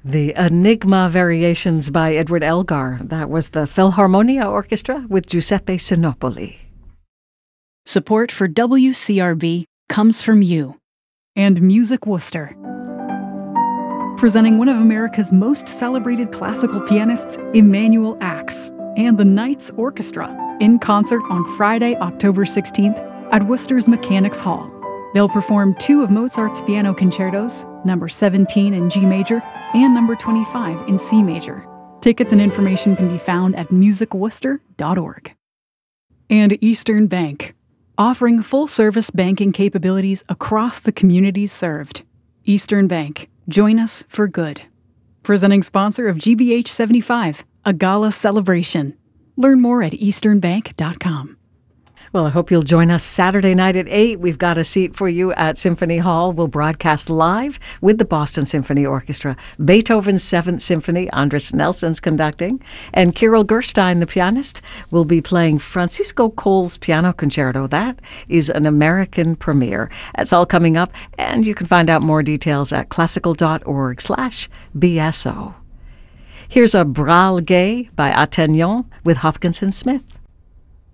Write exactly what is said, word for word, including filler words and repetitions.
The Enigma Variations by Edward Elgar. That was the Philharmonia Orchestra with Giuseppe Sinopoli. Support for W C R B comes from you. And Music Worcester. Presenting one of America's most celebrated classical pianists, Emanuel Ax, and the Knights Orchestra in concert on Friday, October sixteenth at Worcester's Mechanics Hall. They'll perform two of Mozart's piano concertos, number seventeen in G major and number twenty-five in C major. Tickets and information can be found at music worcester dot org. And Eastern Bank, offering full-service banking capabilities across the communities served. Eastern Bank, join us for good. Presenting sponsor of G B H seventy-five, a gala celebration. Learn more at eastern bank dot com. Well, I hope you'll join us Saturday night at eight. We've got a seat for you at Symphony Hall. We'll broadcast live with the Boston Symphony Orchestra, Beethoven's Seventh Symphony, Andres Nelson's conducting, and Kirill Gerstein, the pianist, will be playing Francisco Cole's Piano Concerto. That is an American premiere. That's all coming up, and you can find out more details at classical.org slash BSO. Here's a Bral Gay by Attegnon with Hopkinson Smith.